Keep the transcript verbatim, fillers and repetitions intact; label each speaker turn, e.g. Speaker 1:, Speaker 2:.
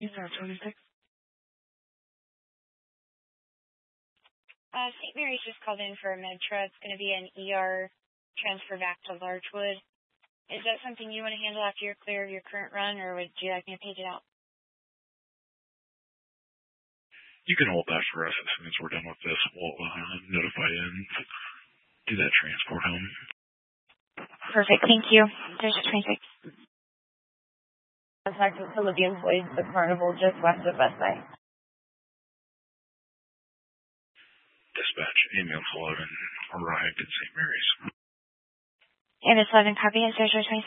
Speaker 1: zero twenty-six.
Speaker 2: Uh, Saint Mary's just called in for a Medtra. It's going to be an E R transfer back to Larchwood. Is that something you want to handle after you're clear of your current run, or would you like me to page it out?
Speaker 1: You can hold that for us as soon as we're done with this. We'll uh, notify you and do that transport home.
Speaker 2: Perfect. Thank you. There's twenty-six.
Speaker 3: Contact facility employees at the carnival just west of West Side.
Speaker 1: Dispatch, ambulance eleven arrived at Saint Mary's.
Speaker 2: Ambulance eleven, copy. It's twenty-six.